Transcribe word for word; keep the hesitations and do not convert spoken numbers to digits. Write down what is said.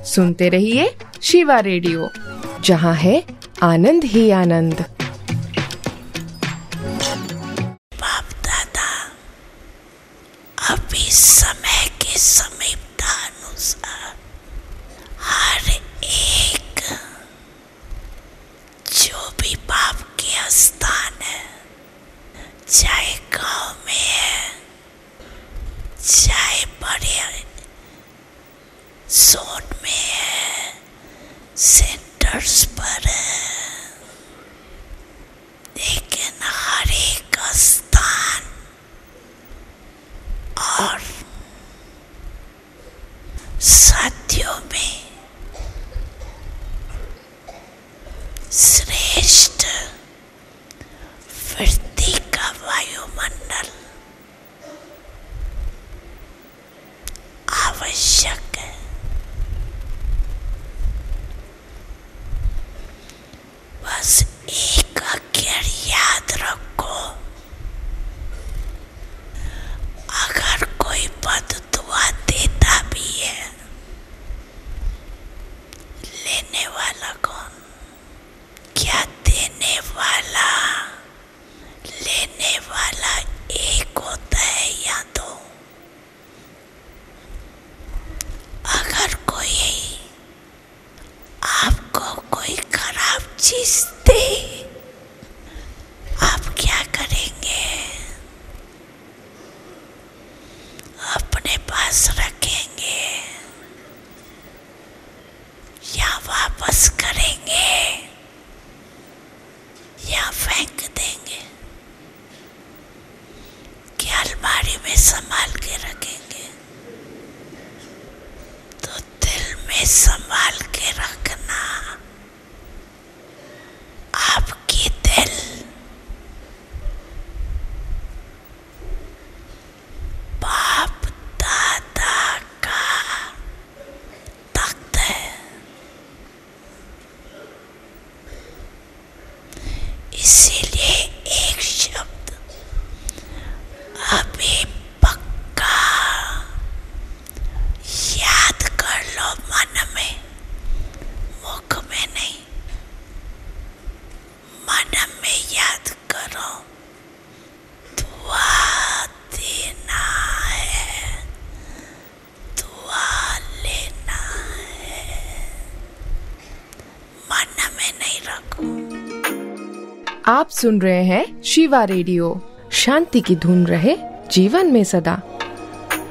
सुनते रहिए शिवा रेडियो, जहाँ है आनंद ही आनंद। बाप दादा अभी समय के समीपता अनुसार हर एक जो भी बाप के स्थान है, चाहे गांव में है, चाहे बड़े जोन में है, सेंटर्स पर है, लेकिन हर एक स्थान और साथियों में श्रेष्ठ वृद्धि का वायुमंडल आवश्यक है। बस एक अक्षर याद रखो, अगर कोई बददुआ देता भी है, लेने वाला कौन? क्या देने वाला? लेने वाला एक होता है या दो? अगर कोई आपको कोई खराब चीज दे, आप क्या करेंगे? अपने पास रखेंगे या वापस करेंगे या फेंक देंगे? क्या अलमारी में संभाल के रखेंगे? तो दिल में संभाल के रखना। आपकी दिल बाप दादा का तख्त है, इसीलिए एक शब्द अभी पक्का याद कर लो, मन में, मुख में नहीं, मन में याद करो। दुआ देना है, दुआ लेना है, मन में नहीं रखो। आप सुन रहे हैं शिवा रेडियो, शांति की धुन रहे जीवन में सदा।